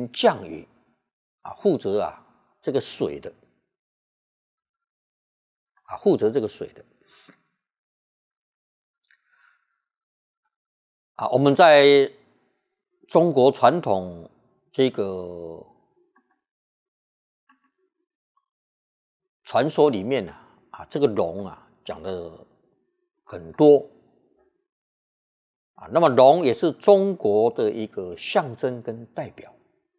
天降雨啊，负责啊这个水的啊，负责这个水的啊。我们在中国传统这个传说里面啊，这个龙啊讲的很多啊。那么龙也是中国的一个象征跟代表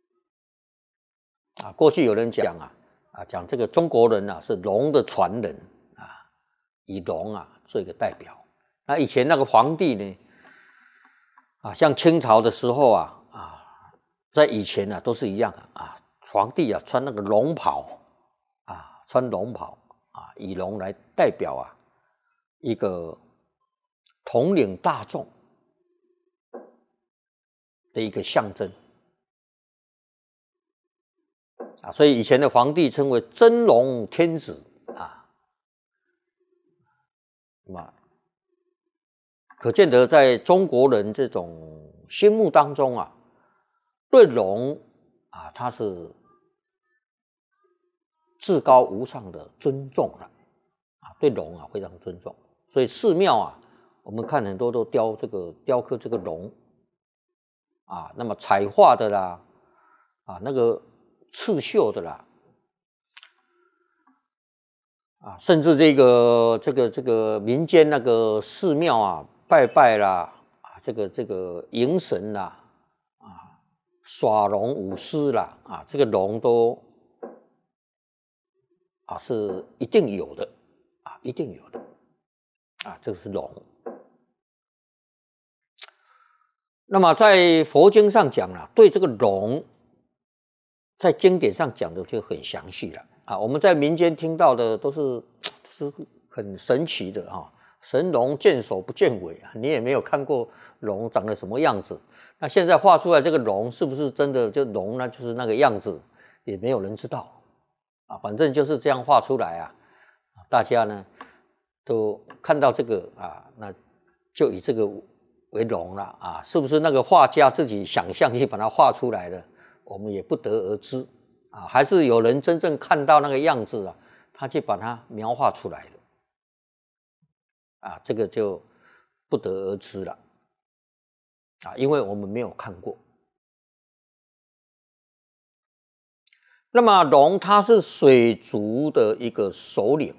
啊。过去有人讲讲这个中国人是龙的传人啊，以龙做一个代表。那以前那个皇帝呢像清朝的时候在以前都是一样皇帝穿那个龙袍穿龙袍以龙来代表一个统领大众的一个象征所以以前的皇帝称为真龙天子可见得在中国人这种心目当中对龙它是至高无上的尊重了对龙非常尊重。所以寺庙我们看很多都雕刻这个龙那么彩画的啦那个刺绣的啦甚至这个民间那个寺庙拜拜啦这个迎神啦耍龙舞狮啦这个龙都是一定有的一定有的这个是龙。那么在佛经上讲对这个龙在经典上讲的就很详细了我们在民间听到的都是很神奇的神龙见首不见尾你也没有看过龙长得什么样子。那现在画出来这个龙是不是真的就龙呢？就是那个样子，也没有人知道反正就是这样画出来大家呢都看到这个那就以这个为龙了是不是那个画家自己想象去把它画出来的，我们也不得而知还是有人真正看到那个样子他去把它描画出来的这个就不得而知了因为我们没有看过。那么龙它是水族的一个首领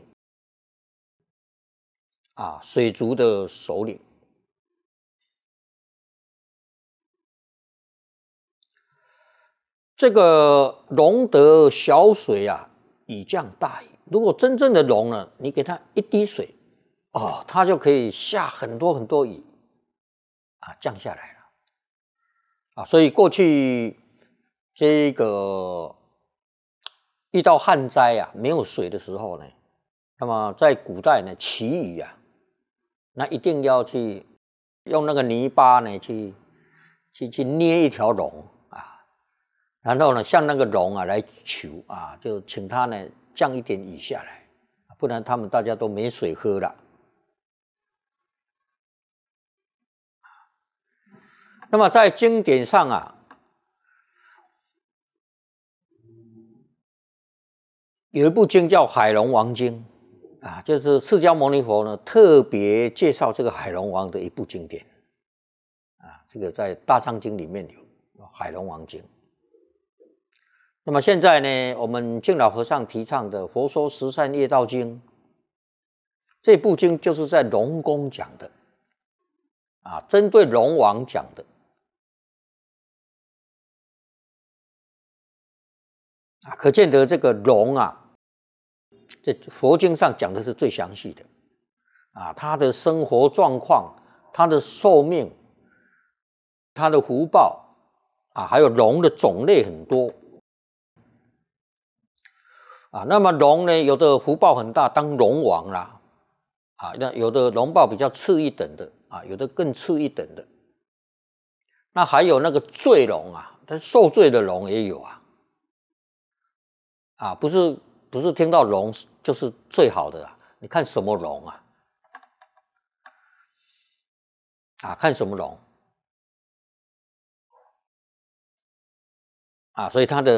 水族的首领。这个龙得小水以降大雨。如果真正的龙呢，你给它一滴水它就可以下很多很多雨降下来了所以过去这个遇到旱灾没有水的时候呢，那么在古代呢祈雨那一定要去用那个泥巴呢去捏一条龙然后呢向那个龙来求就请他呢降一点雨下来，不然他们大家都没水喝了。那么在经典上有一部经叫《海龙王经》就是释迦牟尼佛呢特别介绍这个海龙王的一部经典这个在《大藏经》里面有《海龙王经》。那么现在呢，我们净老和尚提倡的《佛说十善业道经》这部经就是在龙宫讲的针对龙王讲的可见得这个龙在佛经上讲的是最详细的他的生活状况，他的寿命，他的福报还有龙的种类很多那么龙呢，有的福报很大，当龙王啦那有的龙报比较次一等的有的更次一等的。那还有那个罪龙但受罪的龙也有不是听到龙就是最好的你看什么龙看什么龙啊，所以它的